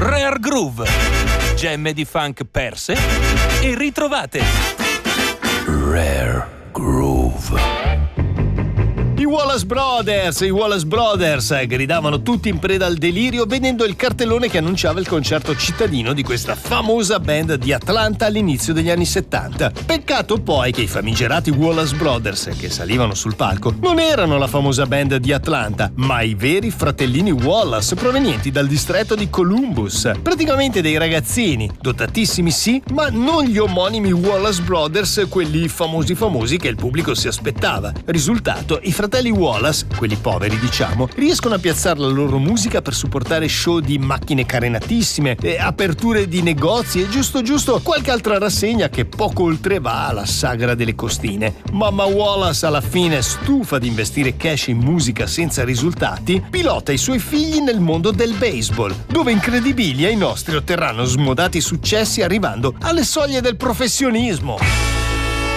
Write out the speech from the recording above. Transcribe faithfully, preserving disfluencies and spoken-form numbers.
Rare Groove, gemme di funk perse e ritrovate. Rare Groove. I Wallace Brothers, i Wallace Brothers gridavano tutti in preda al delirio vedendo il cartellone che annunciava il concerto cittadino di questa famosa band di Atlanta all'inizio degli anni settanta. Peccato poi che i famigerati Wallace Brothers che salivano sul palco non erano la famosa band di Atlanta, ma i veri fratellini Wallace provenienti dal distretto di Columbus. Praticamente dei ragazzini, dotatissimi sì, ma non gli omonimi Wallace Brothers, quelli famosi famosi che il pubblico si aspettava. Risultato, i fratelli Wallace, quelli poveri diciamo, riescono a piazzare la loro musica per supportare show di macchine carenatissime, e aperture di negozi e giusto giusto qualche altra rassegna che poco oltre va alla sagra delle costine. Mamma Wallace alla fine, stufa di investire cash in musica senza risultati, pilota i suoi figli nel mondo del baseball, dove incredibili ai nostri otterranno smodati successi arrivando alle soglie del professionismo.